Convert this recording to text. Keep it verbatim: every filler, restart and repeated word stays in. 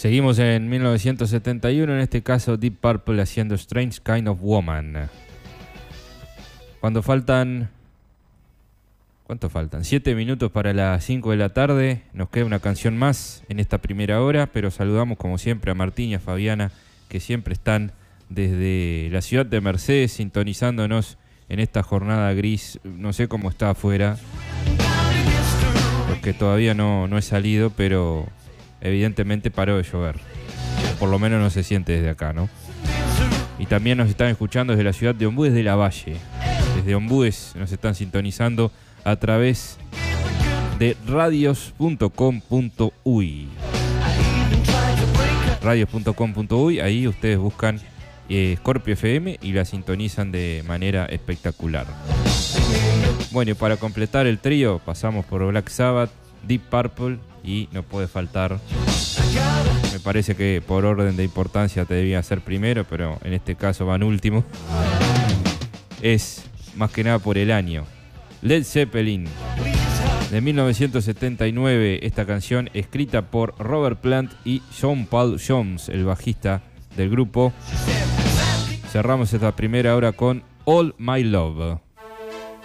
Seguimos en mil novecientos setenta y uno, en este caso Deep Purple haciendo Strange Kind of Woman. Cuando faltan... ¿Cuánto faltan? Siete minutos para las cinco de la tarde. Nos queda una canción más en esta primera hora, pero saludamos como siempre a Martín y a Fabiana, que siempre están desde la ciudad de Mercedes sintonizándonos en esta jornada gris. No sé cómo está afuera, porque todavía no, no he salido, pero evidentemente paró de llover. Por lo menos no se siente desde acá, ¿no? Y también nos están escuchando desde la ciudad de Ombúes de la Valle. Desde Ombúes nos están sintonizando a través de radios punto com punto uy. radios punto com punto uy, ahí ustedes buscan eh, Scorpio F M y la sintonizan de manera espectacular. Bueno, y para completar el trío pasamos por Black Sabbath, Deep Purple y no puede faltar, me parece que por orden de importancia te debía ser primero, pero en este caso van último. Es más que nada por el año. Led Zeppelin, de mil novecientos setenta y nueve, esta canción escrita por Robert Plant y John Paul Jones, el bajista del grupo. Cerramos esta primera hora con All My Love.